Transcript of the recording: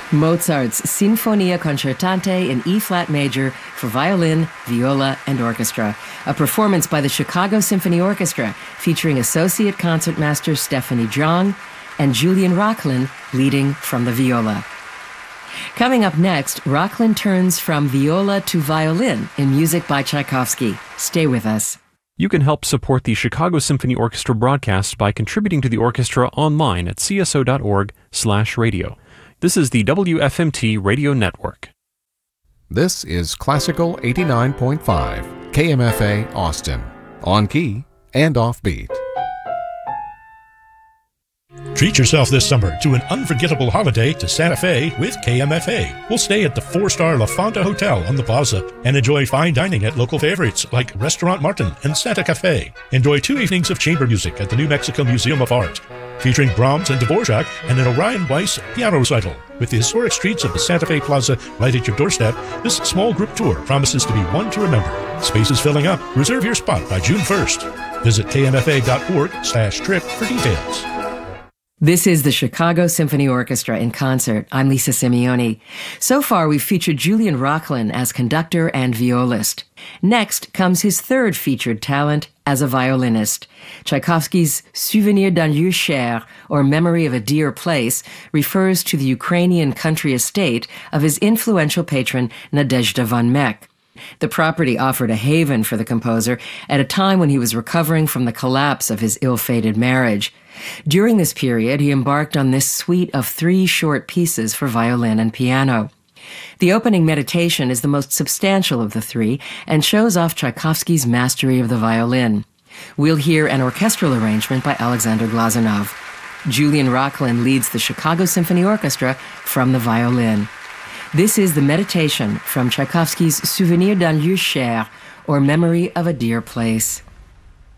Mozart's Sinfonia Concertante in E-flat major for violin, viola, and orchestra, a performance by the Chicago Symphony Orchestra featuring Associate Concertmaster Stephanie Jong and Julian Rocklin leading from the viola. Coming up next, Rocklin turns from viola to violin in music by Tchaikovsky. Stay with us. You can help support the Chicago Symphony Orchestra broadcast by contributing to the orchestra online at cso.org/radio. This is the WFMT Radio Network. This is Classical 89.5, KMFA Austin, on key and offbeat. Treat yourself this summer to an unforgettable holiday to Santa Fe with KMFA. We'll stay at the 4-star La Fonda Hotel on the Plaza and enjoy fine dining at local favorites like Restaurant Martin and Santa Cafe. Enjoy 2 evenings of chamber music at the New Mexico Museum of Art, featuring Brahms and Dvorak and an Orion Weiss piano recital. With the historic streets of the Santa Fe Plaza right at your doorstep, this small group tour promises to be one to remember. Space is filling up. Reserve your spot by June 1st. Visit kmfa.org/trip for details. This is the Chicago Symphony Orchestra in concert. I'm Lisa Simeoni. So far, we've featured Julian Rocklin as conductor and violist. Next comes his third featured talent as a violinist. Tchaikovsky's Souvenir d'un lieu cher, or Memory of a Dear Place, refers to the Ukrainian country estate of his influential patron Nadezhda von Meck. The property offered a haven for the composer at a time when he was recovering from the collapse of his ill-fated marriage. During this period, he embarked on this suite of 3 short pieces for violin and piano. The opening meditation is the most substantial of the 3 and shows off Tchaikovsky's mastery of the violin. We'll hear an orchestral arrangement by Alexander Glazunov. Julian Rocklin leads the Chicago Symphony Orchestra from the violin. This is the meditation from Tchaikovsky's Souvenir d'un lieu cher, or Memory of a Dear Place.